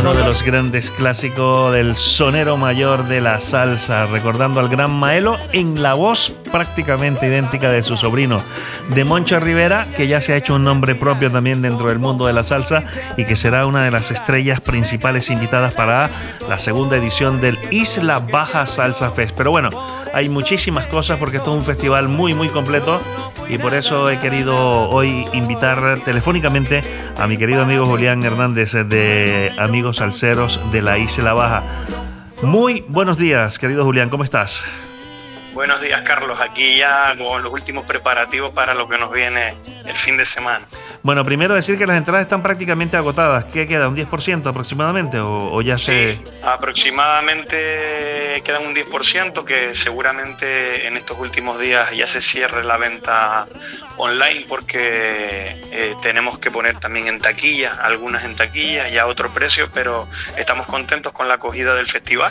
Uno de los grandes clásicos del sonero mayor de la salsa, recordando al gran Maelo en la voz prácticamente idéntica de su sobrino, de Moncho Rivera, que ya se ha hecho un nombre propio también dentro del mundo de la salsa y que será una de las estrellas principales invitadas para la segunda edición del Isla Baja Salsa Fest. Pero bueno, hay muchísimas cosas porque esto es un festival muy completo y por eso he querido hoy invitar telefónicamente a mi querido amigo Julián Hernández de Amigos Salseros de la Isla Baja. Muy buenos días, querido Julián, ¿cómo estás? Buenos días, Carlos. Aquí ya con los últimos preparativos para lo que nos viene el fin de semana. Bueno, primero decir que las entradas están prácticamente agotadas. ¿Qué queda? ¿Un 10% aproximadamente? ¿O ya Sí, aproximadamente quedan un 10%, que seguramente en estos últimos días ya se cierre la venta online, porque tenemos que poner también en taquilla, algunas en taquilla y a otro precio, pero estamos contentos con la acogida del festival.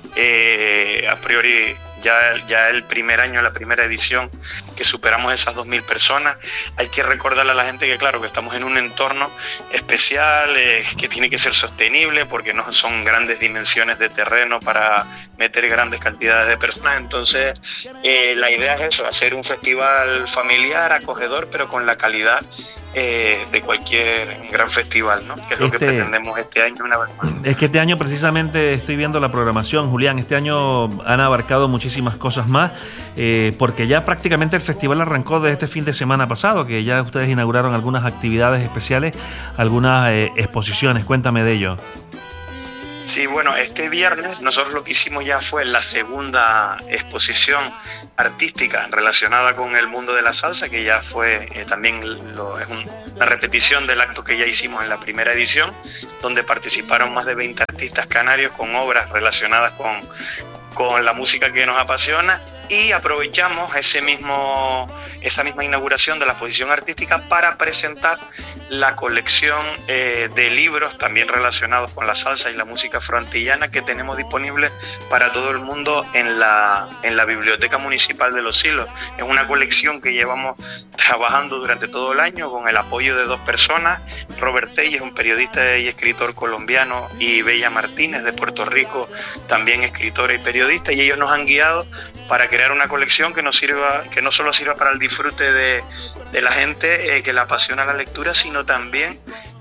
A priori ya el primer año, la primera edición, que superamos esas 2.000 personas. Hay que recordarle a la gente que claro, que estamos en un entorno especial, que tiene que ser sostenible, porque no son grandes dimensiones de terreno para meter grandes cantidades de personas. Entonces la idea es eso, hacer un festival familiar, acogedor, pero con la calidad de cualquier gran festival, ¿no? Que es lo que pretendemos este año una vez más. Es que este año precisamente estoy viendo la programación, Julián. Este año han abarcado muchísimas cosas más, porque ya prácticamente el festival arrancó desde este fin de semana pasado, que ya ustedes inauguraron algunas actividades especiales, algunas exposiciones. Cuéntame de ello. Sí, bueno, este viernes nosotros lo que hicimos ya fue la segunda exposición artística relacionada con el mundo de la salsa, que ya fue también una repetición del acto que ya hicimos en la primera edición, donde participaron más de 20 artistas canarios con obras relacionadas con la música que nos apasiona, y aprovechamos esa misma inauguración de la exposición artística para presentar la colección de libros también relacionados con la salsa y la música frontillana que tenemos disponible para todo el mundo en la Biblioteca Municipal de Los Silos. Es una colección que llevamos trabajando durante todo el año con el apoyo de dos personas, Robert Telles, un periodista y escritor colombiano, y Bella Martínez de Puerto Rico, también escritora y periodista, y ellos nos han guiado para crear una colección que no solo sirva para el disfrute de la gente que le apasiona la lectura, sino también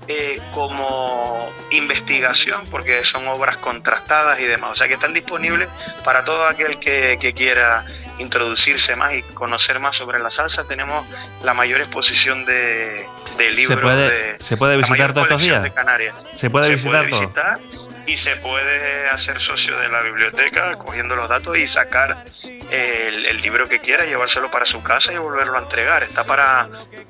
como investigación, porque son obras contrastadas y demás. O sea que están disponibles para todo aquel que quiera introducirse más y conocer más sobre la salsa. Tenemos la mayor exposición de libros. ¿Se puede visitar todos estos días? De Canarias. ¿Se puede visitar? Y se puede hacer socio de la biblioteca cogiendo los datos y sacar el libro que quiera, llevárselo para su casa y volverlo a entregar. Está para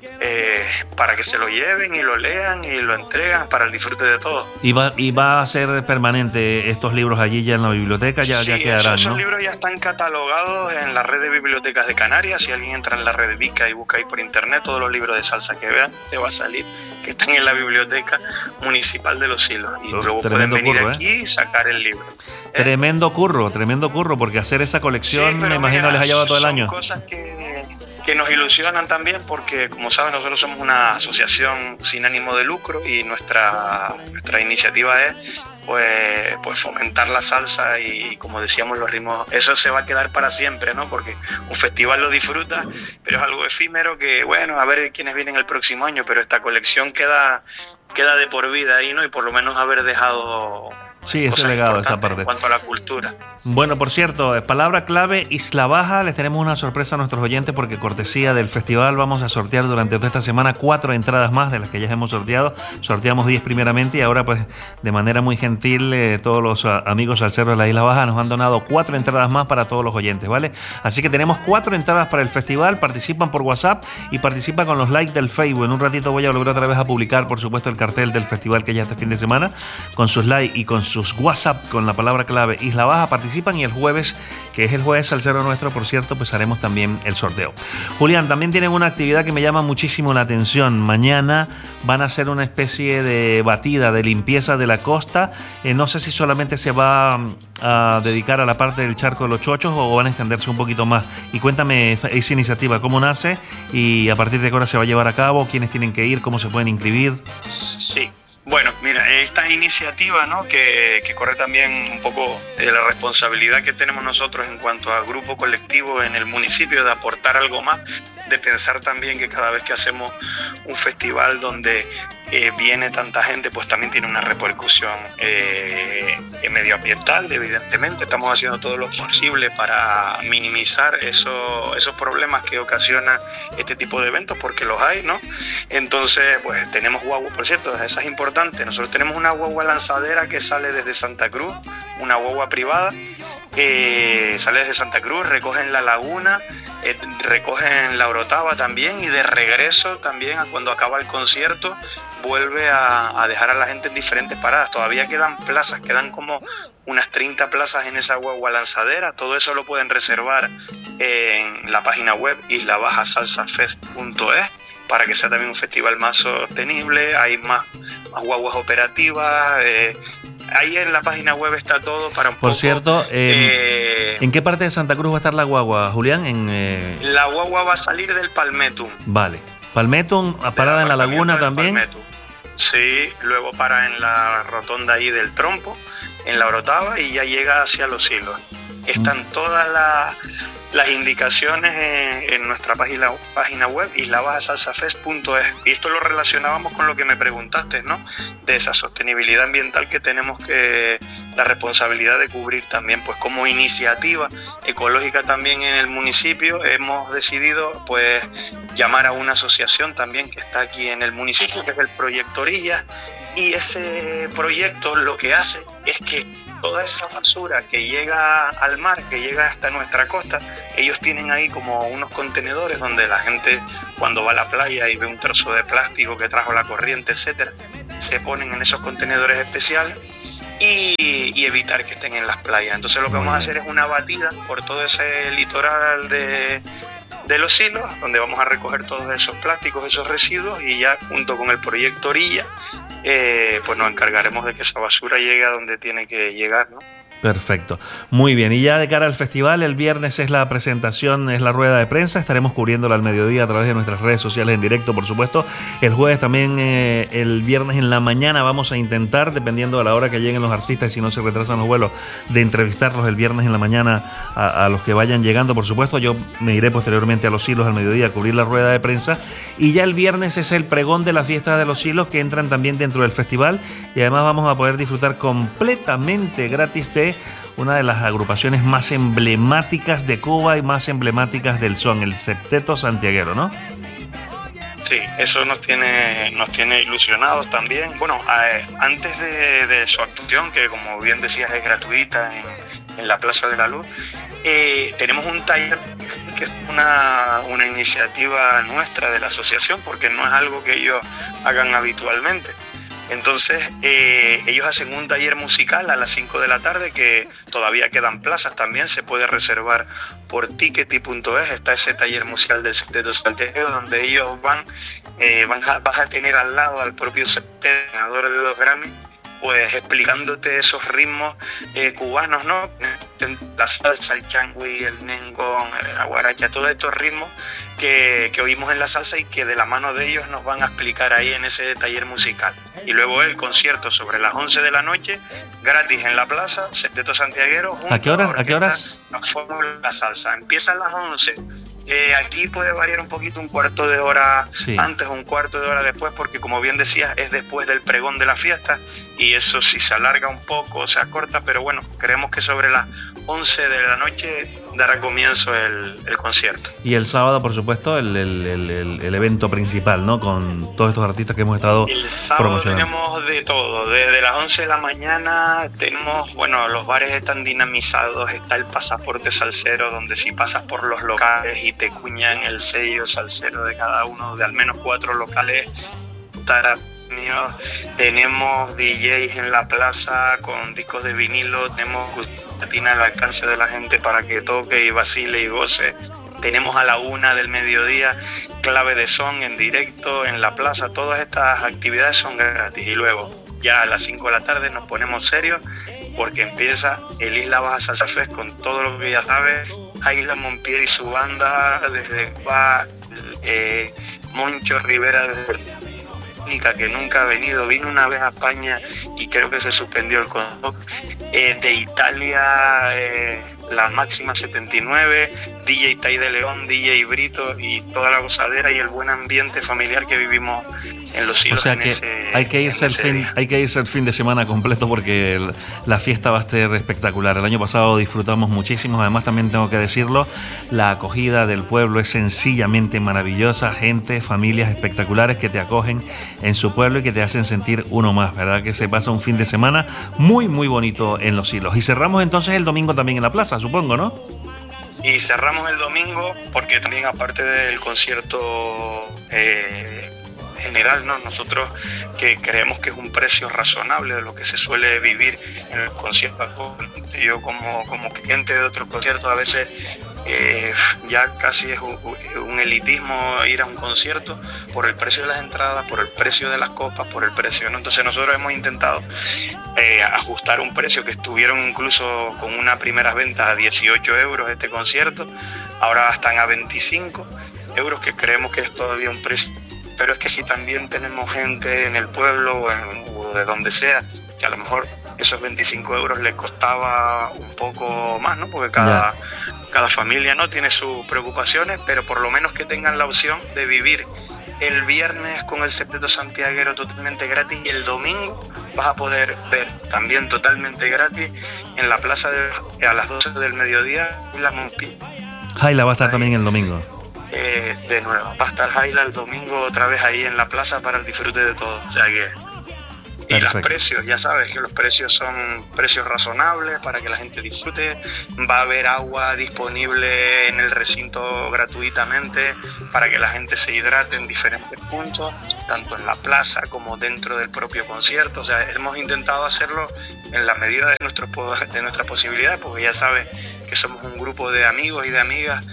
que se lo lleven y lo lean y lo entregan para el disfrute de todos. ¿Y va a ser permanente estos libros allí ya en la biblioteca? Ya quedarán, esos ¿no? libros ya están catalogados en la red de bibliotecas de Canarias. Si alguien entra en la red de Vica y busca ahí por internet todos los libros de salsa que vean, te va a salir que están en la Biblioteca Municipal de Los Silos. Y luego pueden venir aquí y sacar el libro. Tremendo curro, porque hacer esa colección, me imagino, les ha llevado todo el año. Son cosas que nos ilusionan también, porque como saben, nosotros somos una asociación sin ánimo de lucro y nuestra iniciativa es pues fomentar la salsa y, como decíamos, los ritmos. Eso se va a quedar para siempre, ¿no? Porque un festival lo disfruta, pero es algo efímero que, bueno, a ver quiénes vienen el próximo año, pero esta colección queda de por vida ahí, ¿no? Y por lo menos haber dejado Sí, ese legado, esa parte. En cuanto a la cultura. Bueno, por cierto, palabra clave, Isla Baja. Les tenemos una sorpresa a nuestros oyentes porque cortesía del festival vamos a sortear durante toda esta semana 4 entradas más de las que ya hemos sorteado. Sorteamos 10 primeramente y ahora pues de manera muy gentil todos los amigos salseros de la Isla Baja nos han donado 4 entradas más para todos los oyentes, ¿vale? Así que tenemos 4 entradas para el festival. Participan por WhatsApp y participan con los likes del Facebook. En un ratito voy a volver otra vez a publicar, por supuesto, el cartel del festival que ya este fin de semana, con sus likes y con sus WhatsApp con la palabra clave Isla Baja. Participan y el jueves, que es el jueves salsero nuestro, por cierto, pues haremos también el sorteo. Julián, también tienen una actividad que me llama muchísimo la atención. Mañana van a hacer una especie de batida de limpieza de la costa. No sé si solamente se va a dedicar a la parte del Charco de los Chochos o van a extenderse un poquito más. Y cuéntame esa iniciativa, cómo nace y a partir de qué hora se va a llevar a cabo, quiénes tienen que ir, cómo se pueden inscribir. Sí. Bueno, mira, esta iniciativa, ¿no?, que corre también un poco de la responsabilidad que tenemos nosotros en cuanto a grupo colectivo en el municipio de aportar algo más, de pensar también que cada vez que hacemos un festival donde viene tanta gente, pues también tiene una repercusión medioambiental, evidentemente. Estamos haciendo todo lo posible para minimizar esos problemas que ocasiona este tipo de eventos, porque los hay, ¿no? Entonces, pues tenemos guagua, por cierto, esa es importante. Nosotros tenemos una guagua lanzadera que sale desde Santa Cruz, una guagua privada, sale desde Santa Cruz, recogen la laguna, recogen la Orotava también, y de regreso también, a cuando acaba el concierto, vuelve a dejar a la gente en diferentes paradas. Todavía quedan plazas, quedan como unas 30 plazas en esa guagua lanzadera. Todo eso lo pueden reservar en la página web islabajasalsafest.es, para que sea también un festival más sostenible. Hay más guaguas operativas. Ahí en la página web está todo para un poco... Por cierto, ¿en qué parte de Santa Cruz va a estar la guagua, Julián? La guagua va a salir del Palmetum. Vale. Palmetum, parada en la laguna también. Palmetum. Sí, luego para en la rotonda ahí del Trompo, en la Orotava, y ya llega hacia Los Silos. Están todas las indicaciones en nuestra página web, islabajasalsafest.es. Y esto lo relacionábamos con lo que me preguntaste, ¿no?, de esa sostenibilidad ambiental que tenemos, que la responsabilidad de cubrir también. Pues como iniciativa ecológica también en el municipio hemos decidido, pues, llamar a una asociación también que está aquí en el municipio, que es el Proyecto Orillas, y ese proyecto lo que hace es que toda esa basura que llega al mar, que llega hasta nuestra costa, ellos tienen ahí como unos contenedores donde la gente, cuando va a la playa y ve un trozo de plástico que trajo la corriente, etcétera, se ponen en esos contenedores especiales y evitar que estén en las playas. Entonces lo que vamos a hacer es una batida por todo ese litoral de Los Silos, donde vamos a recoger todos esos plásticos, esos residuos, y ya junto con el Proyecto Orilla, pues nos encargaremos de que esa basura llegue a donde tiene que llegar, ¿no? Perfecto, muy bien. Y ya de cara al festival, el viernes es la presentación, es la rueda de prensa. Estaremos cubriéndola al mediodía a través de nuestras redes sociales en directo, por supuesto. El jueves también, el viernes en la mañana, vamos a intentar, dependiendo de la hora que lleguen los artistas y si no se retrasan los vuelos, de entrevistarlos el viernes en la mañana a los que vayan llegando, por supuesto. Yo me iré posteriormente a Los Silos al mediodía a cubrir la rueda de prensa. Y ya el viernes es el pregón de la fiesta de Los Silos, que entran también dentro del festival, y además vamos a poder disfrutar completamente gratis de una de las agrupaciones más emblemáticas de Cuba y más emblemáticas del son, el Septeto Santiaguero, ¿no? Sí, eso nos tiene ilusionados también. Bueno, antes de su actuación, que como bien decías es gratuita en la Plaza de la Luz, tenemos un taller que es una iniciativa nuestra de la asociación, porque no es algo que ellos hagan habitualmente. Entonces, ellos hacen un taller musical a las 5 de la tarde, que todavía quedan plazas también, se puede reservar por tickety.es. Está ese taller musical del Septeto Santiago, donde ellos vas a tener al lado al propio Septeto, ganador de 2 Grammy, pues explicándote esos ritmos cubanos, ¿no? La salsa, el changüí, el nengón, la guaracha, todos estos ritmos que oímos en la salsa y que de la mano de ellos nos van a explicar ahí en ese taller musical. Y luego el concierto sobre las 11 de la noche, gratis en la plaza, Septeto Santiaguero. ¿A qué horas? La Fórmula de la Salsa. Empieza a las 11. Aquí puede variar un poquito, un cuarto de hora antes o un cuarto de hora después, porque como bien decías, es después del pregón de la fiesta, y eso sí se alarga un poco o se acorta, pero bueno, creemos que sobre las 11 de la noche dará comienzo el concierto. Y el sábado, por supuesto, el evento principal, ¿no? Con todos estos artistas que hemos estado promocionando. El sábado tenemos de todo, desde las 11 de la mañana tenemos, bueno, los bares están dinamizados, está el pasaporte salsero, donde si pasas por los locales y te cuñan el sello salsero de cada uno, de al menos 4 locales, tenemos DJs en la plaza con discos de vinilo, tenemos gustatina al alcance de la gente para que toque y vacile y goce. Tenemos a la 1 del mediodía clave de son en directo en la plaza. Todas estas actividades son gratis, y luego ya a las 5 de la tarde nos ponemos serios, porque empieza el Isla Baja Salsa Fest con todo lo que ya sabes. Isla Monpier y su banda, desde Moncho Rivera, desde única que nunca ha venido, vino una vez a España y creo que se suspendió el concierto. De Italia, la máxima 79, DJ Tai de León, DJ Brito y toda la gozadera y el buen ambiente familiar que vivimos en Los Silos. O sea que hay que irse el fin de semana completo porque la fiesta va a ser espectacular. El año pasado disfrutamos muchísimo, además también tengo que decirlo, la acogida del pueblo es sencillamente maravillosa, gente, familias espectaculares que te acogen en su pueblo y que te hacen sentir uno más, ¿verdad? Que se pasa un fin de semana muy muy bonito en Los Silos. Y cerramos entonces el domingo también en la plaza, supongo, ¿no? Y cerramos el domingo porque también, aparte del concierto general, ¿no? Nosotros que creemos que es un precio razonable de lo que se suele vivir en los conciertos. Yo como cliente de otros conciertos a veces ya casi es un elitismo ir a un concierto por el precio de las entradas, por el precio de las copas, por el precio, ¿no? Entonces nosotros hemos intentado ajustar un precio que estuvieron incluso con una primera venta a 18 euros este concierto, ahora están a 25 euros, que creemos que es todavía un precio. Pero es que si también tenemos gente en el pueblo o de donde sea, que a lo mejor esos 25 euros les costaba un poco más, ¿no? Porque cada familia, ¿no?, tiene sus preocupaciones, pero por lo menos que tengan la opción de vivir el viernes con el septeto santiaguero totalmente gratis, y el domingo vas a poder ver también totalmente gratis en la plaza a las 12 del mediodía y la Monpi. Jaila va a estar también el domingo. De nuevo, va a estar Jaila el domingo otra vez ahí en la plaza para el disfrute de todos. O sea que... Y los precios, ya sabes que los precios son precios razonables para que la gente disfrute. Va a haber agua disponible en el recinto gratuitamente para que la gente se hidrate en diferentes puntos, tanto en la plaza como dentro del propio concierto. O sea, hemos intentado hacerlo en la medida de nuestra posibilidad, porque ya sabes que somos un grupo de amigos y de amigas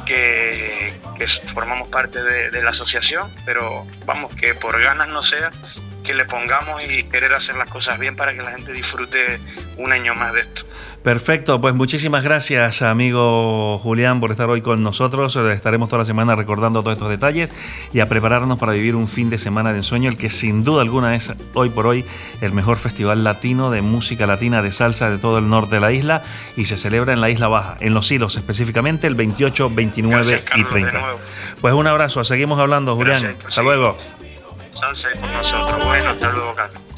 que formamos parte de la asociación, pero vamos, que por ganas no sea, que le pongamos y querer hacer las cosas bien para que la gente disfrute un año más de esto. Perfecto, pues muchísimas gracias, amigo Julián, por estar hoy con nosotros. Estaremos toda la semana recordando todos estos detalles y a prepararnos para vivir un fin de semana de ensueño, el que sin duda alguna es hoy por hoy el mejor festival latino de música latina, de salsa de todo el norte de la isla, y se celebra en la Isla Baja, en Los Silos específicamente, el 28, 29 gracias, Carlos, y 30. Pues un abrazo, seguimos hablando, Julián. Gracias, hasta luego. Salsa por nosotros. Bueno, hasta luego, Carlos.